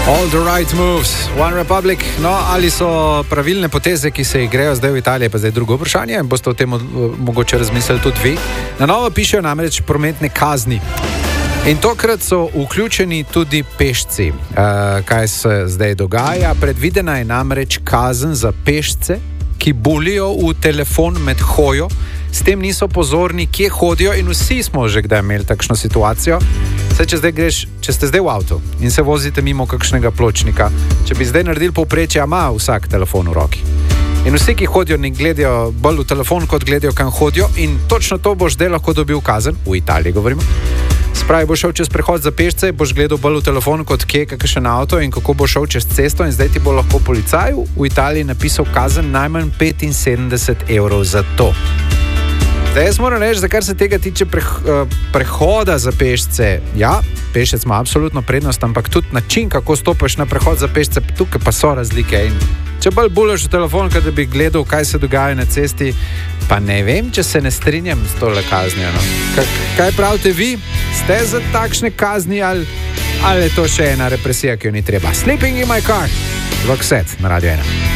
All the right moves, One Republic. No, ali so pravilne poteze, ki se igrejo zdaj v Italiji, pa zdaj drugo vprašanje, boste o tem mogoče razmislili tudi vi. Na novo pišejo namreč prometne kazni. In tokrat so vključeni tudi pešci. Kaj se zdaj dogaja? Predvidena je namreč kazen za pešce, ki bulijo v telefon med hojo, s tem niso pozorni, kje hodijo, in vsi smo že kdaj imeli takšno situacijo. Saj, če ste zdaj v avtu in se vozite mimo kakšnega pločnika, če bi zdaj naredili povprečje, ima vsak telefon v roki. In vsi, ki hodijo, ne gledajo bolj v telefon, kot gledajo, kam hodijo, in točno to boš zdaj lahko dobil kazen, v Italiji govorimo. Spravi, boš šel čez prehod za pešce, boš gledal bolj v telefon, kot kje kakšen avto in kako boš šel čez cesto, in zdaj ti bo lahko policaj v Italiji napisal kazen najmanj 75 evrov za to. Zdaj, jaz moram reči, da kar se tega tiče prehoda za pešce, ja, pešec ima absolutno prednost, ampak tudi način, kako stopiš na prehod za pešce, tukaj pa so razlike. In če bolj bulaš v telefon, da bi gledal, kaj se dogaja na cesti, pa ne vem, če se ne strinjam s tole kaznijo. No. Kaj pravite vi? Ste za takšne kazni ali je to še ena represija, ki jo ni treba? Sleeping in my car. Roxette na Radio 1.